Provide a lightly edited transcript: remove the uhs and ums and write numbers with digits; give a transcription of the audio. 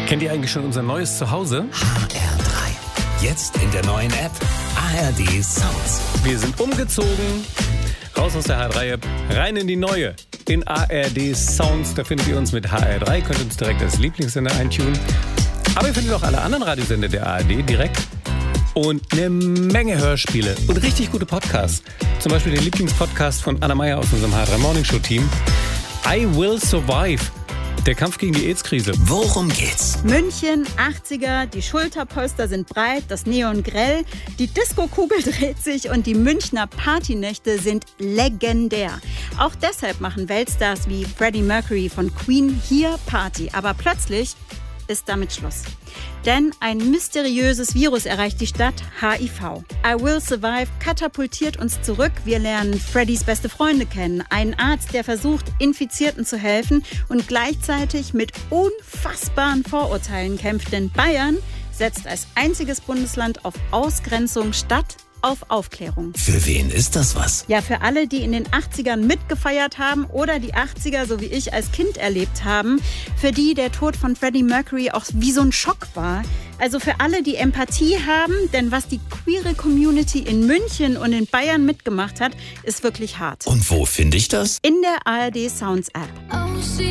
Kennt ihr eigentlich schon unser neues Zuhause? HR3. Jetzt in der neuen App ARD Sounds. Wir sind umgezogen, raus aus der HR3-App, rein in die neue. In ARD Sounds, da findet ihr uns mit HR3, könnt uns direkt als Lieblingssender eintunen. Aber ihr findet auch alle anderen Radiosender der ARD direkt. Und eine Menge Hörspiele und richtig gute Podcasts. Zum Beispiel den Lieblingspodcast von Anna Meyer aus unserem HR3 Morning Show Team. I Will Survive. Der Kampf gegen die AIDS-Krise. Worum geht's? München, 80er, die Schulterpolster sind breit, das Neon grell, die Diskokugel dreht sich und die Münchner Partynächte sind legendär. Auch deshalb machen Weltstars wie Freddie Mercury von Queen hier Party. Aber plötzlich ist damit Schluss. Denn ein mysteriöses Virus erreicht die Stadt, HIV. I Will Survive katapultiert uns zurück. Wir lernen Freddys beste Freunde kennen. Einen Arzt, der versucht, Infizierten zu helfen und gleichzeitig mit unfassbaren Vorurteilen kämpft. Denn Bayern setzt als einziges Bundesland auf Ausgrenzung statt auf Aufklärung. Für wen ist das was? Ja, für alle, die in den 80ern mitgefeiert haben oder die 80er, so wie ich, als Kind erlebt haben, für die der Tod von Freddie Mercury auch wie so ein Schock war. Also für alle, die Empathie haben, denn was die queere Community in München und in Bayern mitgemacht hat, ist wirklich hart. Und wo finde ich das? In der ARD Sounds App.